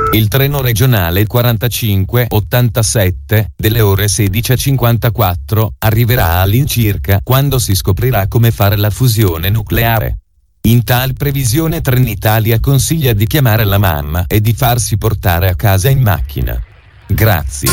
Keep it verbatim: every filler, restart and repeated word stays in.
Il treno regionale quarantacinque ottantasette delle ore sedici e cinquantaquattro arriverà all'incirca quando si scoprirà come fare la fusione nucleare. In tal previsione Trenitalia consiglia di chiamare la mamma e di farsi portare a casa in macchina. Grazie.